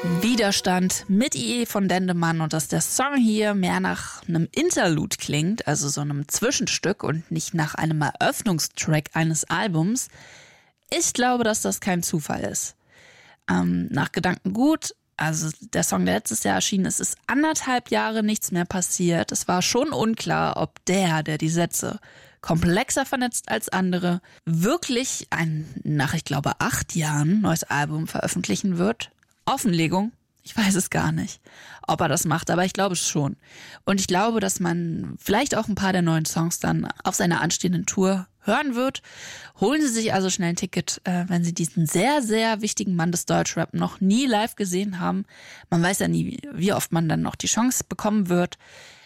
Widerstand mit IE von Dendemann und dass der Song hier mehr nach einem Interlude klingt, also so einem Zwischenstück und nicht nach einem Eröffnungstrack eines Albums. Ich glaube, dass das kein Zufall ist. Nach Gedankengut, also der Song, der letztes Jahr erschienen ist, ist 1,5 Jahre nichts mehr passiert. Es war schon unklar, ob der die Sätze komplexer vernetzt als andere, wirklich nach, ich glaube, 8 Jahren neues Album veröffentlichen wird. Offenlegung, ich weiß es gar nicht, ob er das macht, aber ich glaube es schon. Und ich glaube, dass man vielleicht auch ein paar der neuen Songs dann auf seiner anstehenden Tour hören wird. Holen Sie sich also schnell ein Ticket, wenn Sie diesen sehr, sehr wichtigen Mann des Deutschrap noch nie live gesehen haben. Man weiß ja nie, wie oft man dann noch die Chance bekommen wird.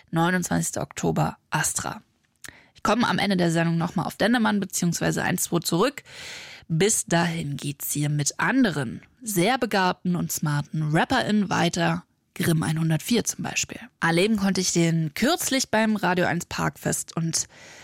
29. Oktober, Astra. Ich komme am Ende der Sendung nochmal auf Dendemann bzw. 1-2 zurück. Bis dahin geht's hier mit anderen, sehr begabten und smarten RapperInnen weiter. Grimm 104 zum Beispiel. Erleben konnte ich den kürzlich beim Radio 1 Parkfest und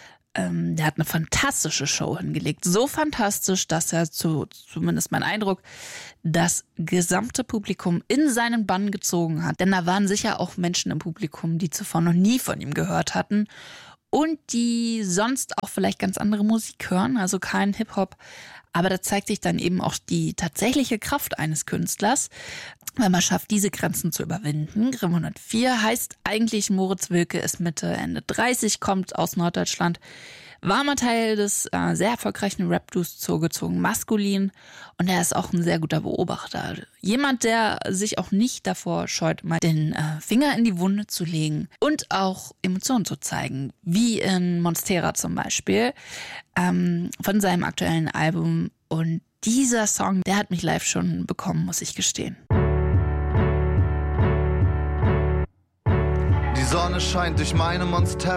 der hat eine fantastische Show hingelegt. So fantastisch, dass er, zumindest mein Eindruck, das gesamte Publikum in seinen Bann gezogen hat. Denn da waren sicher auch Menschen im Publikum, die zuvor noch nie von ihm gehört hatten und die sonst auch vielleicht ganz andere Musik hören, also kein Hip-Hop. Aber da zeigt sich dann eben auch die tatsächliche Kraft eines Künstlers, wenn man schafft, diese Grenzen zu überwinden. Grimm 104 heißt eigentlich Moritz Wilke, ist Mitte, Ende 30, kommt aus Norddeutschland, war mal Teil des sehr erfolgreichen Rap-Duos zugezogen Maskulin und er ist auch ein sehr guter Beobachter. Jemand, der sich auch nicht davor scheut, mal den Finger in die Wunde zu legen und auch Emotionen zu zeigen, wie in Monstera zum Beispiel, von seinem aktuellen Album. Und dieser Song, der hat mich live schon bekommen, muss ich gestehen. Die Sonne scheint durch meine Monstera.